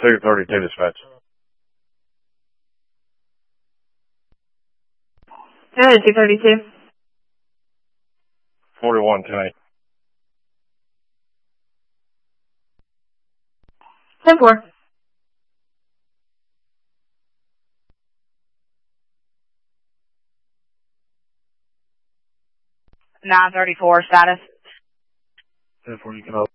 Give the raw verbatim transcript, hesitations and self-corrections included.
two thirty-two dispatch. Good, two thirty-two. forty-one ten eight. ten four. nine thirty-four status. ten four, you can help.